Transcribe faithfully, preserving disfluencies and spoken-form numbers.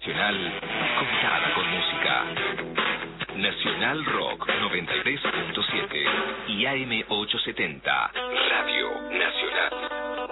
Nacional, contada con música. Nacional Rock noventa y tres punto siete y A M ochocientos setenta, Radio Nacional.